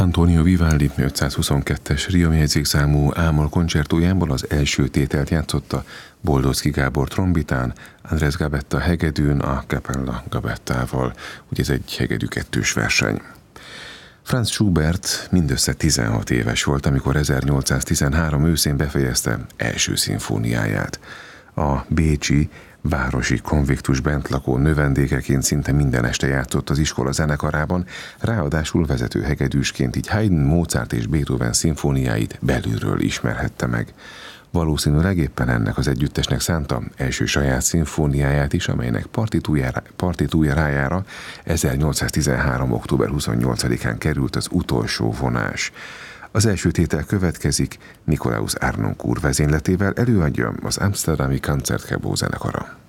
Antonio Vivaldi 522-es riamjegyzékszámú ámol koncertójából az első tételt játszotta Boldocki Gábor trombitán, Andrés Gabetta hegedűn a Capella Gabettával, ugye ez egy hegedű kettős verseny. Franz Schubert mindössze 16 éves volt, amikor 1813 őszén befejezte első szimfóniáját. A bécsi városi konviktus bentlakó növendékeként szinte minden este játszott az iskola zenekarában, ráadásul vezető hegedűsként, így Haydn, Mozart és Beethoven szimfóniáit belülről ismerhette meg. Valószínűleg éppen ennek az együttesnek szánta első saját szimfóniáját is, amelynek partitújára 1813. október 28-án került az utolsó vonás. Az első tétel következik, Nikolaus Arnoncourt vezényletével előadja az Amsterdami Concertgebouw zenekara.